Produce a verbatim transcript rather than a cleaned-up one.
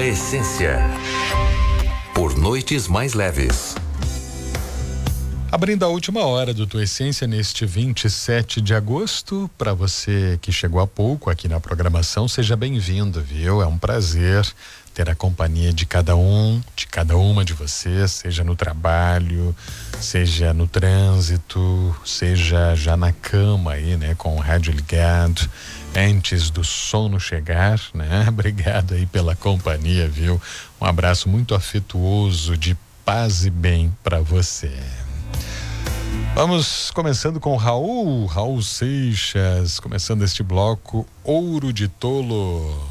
Essência. Por noites mais leves. Abrindo a última hora do Tua Essência neste vinte e sete de agosto, para você que chegou há pouco aqui na programação, seja bem-vindo, viu? É um prazer ter a companhia de cada um, de cada uma de vocês, seja no trabalho, seja no trânsito, seja já na cama aí, né? Com o rádio ligado, antes do sono chegar, né? Obrigado aí pela companhia, viu? Um abraço muito afetuoso, de paz e bem para você. Vamos começando com Raul, Raul Seixas, começando este bloco Ouro de Tolo.